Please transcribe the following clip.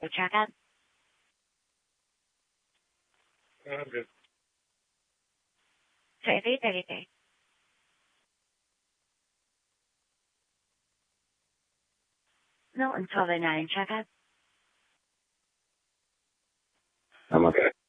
check out? I'm good. So 3:33. No, until the 9 check out. I'm okay.